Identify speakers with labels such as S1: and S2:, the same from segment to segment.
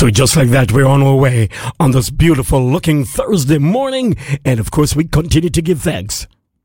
S1: So just like that, we're on our way on this beautiful looking Thursday morning. And of course, we continue to give thanks.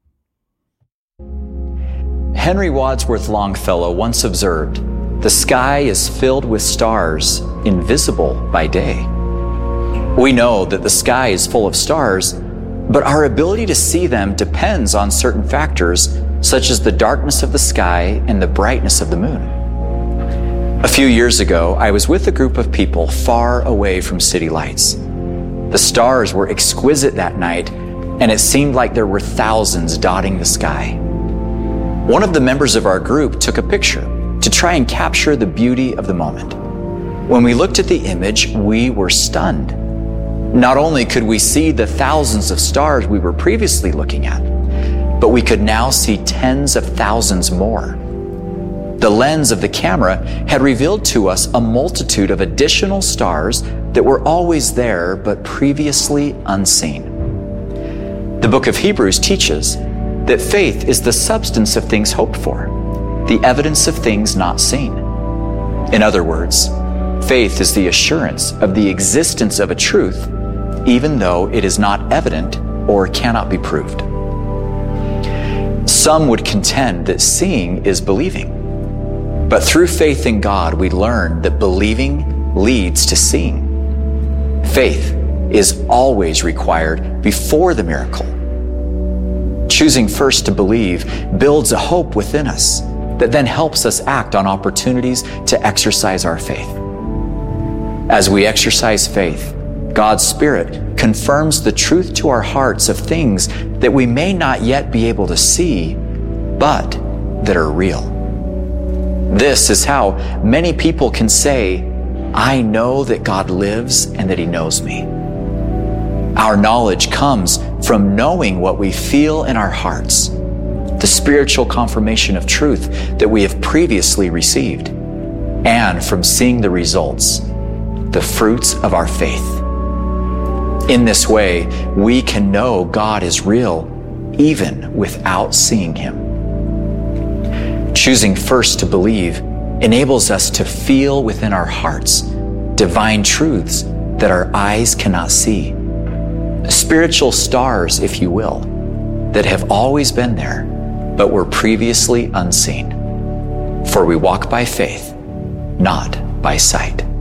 S2: Henry Wadsworth Longfellow once observed, "The sky is filled with stars, invisible by day." We know that the sky is full of stars, but our ability to see them depends on certain factors, such as the darkness of the sky and the brightness of the moon. A few years ago, I was with a group of people far away from city lights. The stars were exquisite that night, and it seemed like there were thousands dotting the sky. One of the members of our group took a picture to try and capture the beauty of the moment. When we looked at the image, we were stunned. Not only could we see the thousands of stars we were previously looking at, but we could now see tens of thousands more. The lens of the camera had revealed to us a multitude of additional stars that were always there but previously unseen. The book of Hebrews teaches that faith is the substance of things hoped for, the evidence of things not seen. In other words, faith is the assurance of the existence of a truth, even though it is not evident or cannot be proved. Some would contend that seeing is believing. But through faith in God, we learn that believing leads to seeing. Faith is always required before the miracle. Choosing first to believe builds a hope within us that then helps us act on opportunities to exercise our faith. As we exercise faith, God's Spirit confirms the truth to our hearts of things that we may not yet be able to see, but that are real. This is how many people can say, "I know that God lives and that He knows me." Our knowledge comes from knowing what we feel in our hearts, the spiritual confirmation of truth that we have previously received, and from seeing the results, the fruits of our faith. In this way, we can know God is real even without seeing Him. Choosing first to believe enables us to feel within our hearts divine truths that our eyes cannot see. Spiritual stars, if you will, that have always been there, but were previously unseen. For we walk by faith, not by sight.